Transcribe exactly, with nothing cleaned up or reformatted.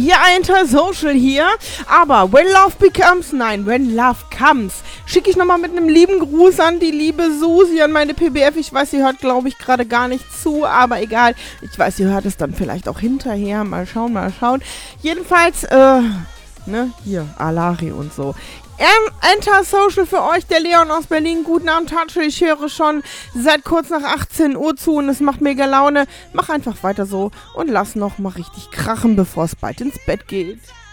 hier Intersocial hier. Aber when love becomes, nein, when love comes, schicke ich nochmal mit einem lieben Gruß an die liebe Susi, an meine P B F. Ich weiß, sie hört, glaube ich, gerade gar nicht zu, aber egal. Ich weiß, sie hört es dann vielleicht auch hinterher. Mal schauen, mal schauen. Jedenfalls, äh, ne, hier, Alari und so. Intersocial für euch, der Leon aus Berlin. Guten Abend, Tatsche. Ich höre schon seit kurz nach achtzehn Uhr zu und es macht mega Laune. Mach einfach weiter so und lass noch mal richtig krachen, bevor es bald ins Bett geht.